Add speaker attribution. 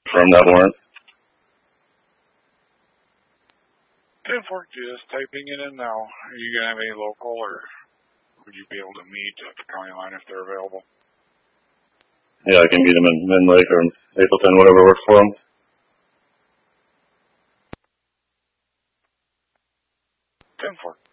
Speaker 1: From that warrant.
Speaker 2: 10-4, just typing it in now. Are you going to have any local, or would you be able to meet at the county line if they're available?
Speaker 1: Yeah, I can meet them in Min Lake or Mapleton, whatever works for them.
Speaker 2: 10-4.